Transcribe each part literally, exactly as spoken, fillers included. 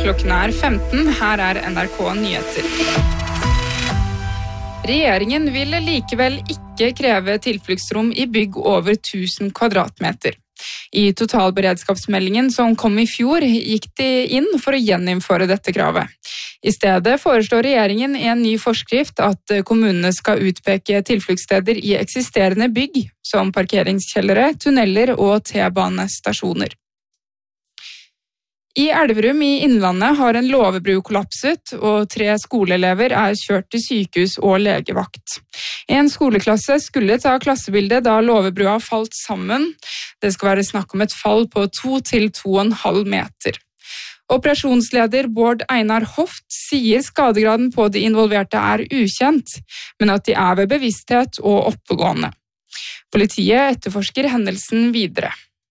klokken er femten. Her er N R K Nyheter. Regjeringen vil likevel ikke kreve tilfluktsrom i bygg over tusen kvadratmeter. I totalberedskapsmeldingen som kom i fjor, gikk de inn for å gjeninnføre dette kravet. I stedet foreslår regjeringen i en ny forskrift at kommunene skal utpeke tilfluktssteder i eksisterende bygg, som parkeringskjellere, tunneler og T-banestasjoner. I Elverum i Innlandet har en låvebru kollapset, og tre skoleelever er kjørt til sykehus og legevakt. En skoleklasse skulle ta klassebildet da låvebrua falt sammen. Det skal være snakk om et fall på to til to og en halv meter. Operasjonsleder Bård Einar Hoft sier skadegraden på de involverte er ukjent, men at de er ved bevissthet og oppegående. Politiet etterforsker hendelsen videre.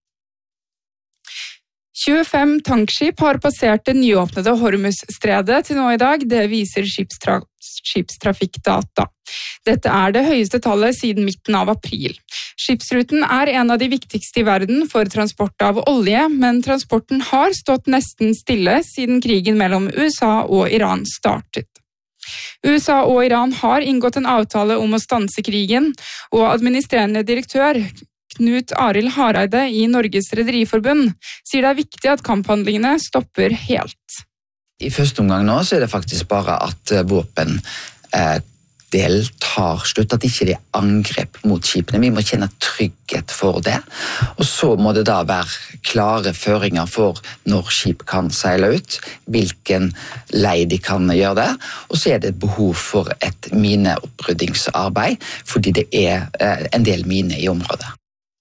tjuefem tankskip har passert det nyåpnede Hormuzstredet til nå i dag, det viser skipstra- skipstrafikkdata. Dette er det høyeste tallet siden midten av april. Skipsruten er en av de viktigste i verden for transport av olje, men transporten har stått nesten stille siden krigen mellom U S A og Iran startet. U S A og Iran har inngått en avtale om å stanse krigen, og administrerende direktør Knut Arild Hareide i Norges Rederiforbund sier det er viktig at kamphandlingene stopper helt. I første omgang nå så er det faktisk bare at våpen eh, del tar slutt, at ikke det er angrep mot skipene. Vi må kjenne trygghet for det. Og så må det da være klare føringer for når skip kan seile ut, hvilken lei de kan gjøre det. Og så er det behov for et mineoppryddingsarbeid, fordi det er eh, en del mine i området.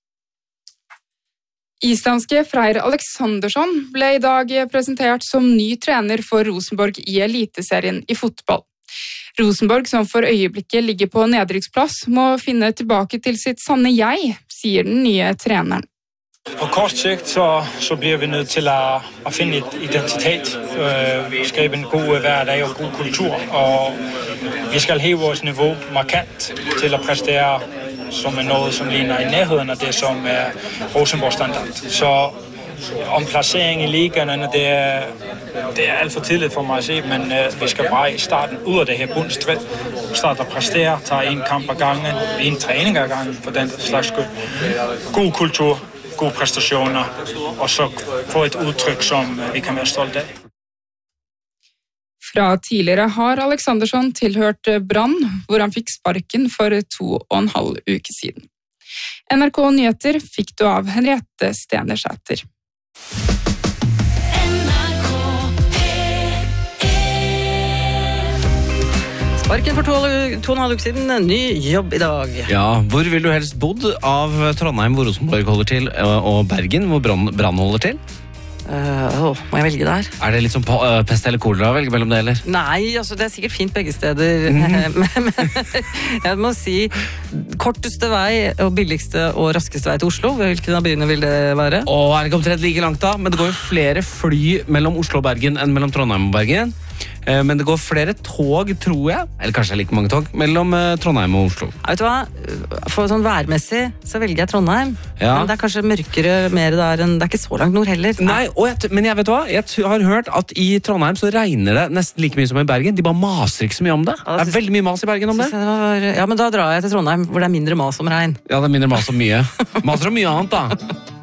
Islandske Freyr Alexandersson ble i dag presentert som ny trener for Rosenborg i eliteserien i fotball. Rosenborg, som for øyeblikket ligger på nedrykksplass, må finne tilbake til sitt sanne jeg, sier den nye treneren. På kort sikt så, så blir vi nødt til å, å finne et identitet, øh, skabe en god hverdag og god kultur, og vi skal heve vores nivå markant til å prestere som er noe som ligner i nærheden av det som er Rosenborg standard. Så om plassering i ligaen, det er, det er alt for tidligt for mig at se, men øh, vi skal bare i starten ud af det her bundstrid, starte at prestere, tage en kamp ad gangen, en træning ad gangen for den slags skyld. God kultur, gode præstationer, og så få et udtryk, som vi kan være stolte af. Fra tidligere har Alexandersson tilhørt Brann, hvor han fikk sparken for to og en halv uke siden. N R K Nyheter fikk du av Henriette Stenersæter. Sparken for to, to og en halv uke siden, ny jobb i dag. Ja, hvor vil du helst bodd av Trondheim, hvor Rosenborg holder til, og Bergen, hvor Brann holder til? Uh, oh, må jeg velge der? Er det litt som uh, pest eller kolera å velge mellom det, eller? Nei, altså det er sikkert fint begge steder. Mm. men, men jeg må si korteste vei og billigste og raskeste vei til Oslo. Hvilken av byene vil det være? Åh, er det ikke omtrent like langt da? Men det går jo flere fly mellom Oslo og Bergen enn mellom Trondheim og Bergen. Men det går flere tog, tror jeg, eller kanskje like mange tog, mellom Trondheim og Oslo. Vet du hva? For sånn værmessig så velger jeg Trondheim. Ja. Men det er kanskje mørkere mer der enn... Det er ikke så langt nord heller. Nei, og jeg, men jeg vet hva? Jeg har hørt at i Trondheim så regner det nesten like mye som i Bergen. De bare maser ikke så mye om det. Ja, det er veldig mye mas i Bergen om det. det var, ja, men da drar jeg til Trondheim, hvor det er mindre mas om regn. Ja, det er mindre mas om mye. Maser om mye annet da.